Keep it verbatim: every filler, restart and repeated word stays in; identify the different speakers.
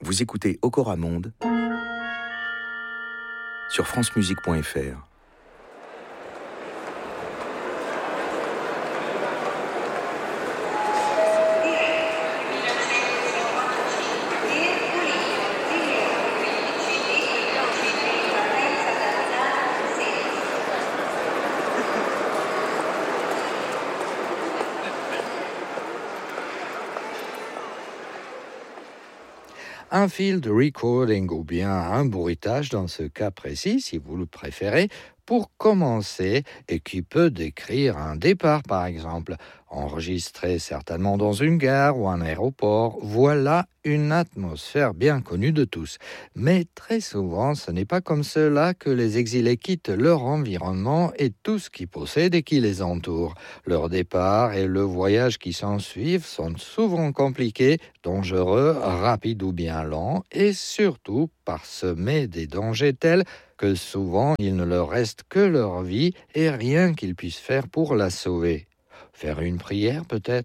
Speaker 1: Vous écoutez Okora Monde sur francemusique point f r.
Speaker 2: Un field recording ou bien un bruitage dans ce cas précis, si vous le préférez, pour commencer et qui peut décrire un départ par exemple, enregistré certainement dans une gare ou un aéroport. Voilà une atmosphère bien connue de tous. Mais très souvent, ce n'est pas comme cela que les exilés quittent leur environnement et tout ce qu'ils possèdent et qui les entoure. Leur départ et le voyage qui s'ensuivent sont souvent compliqués, dangereux, rapides ou bien lents et surtout parsemés des dangers tels que souvent il ne leur reste que leur vie et rien qu'ils puissent faire pour la sauver. Faire une prière peut-être ?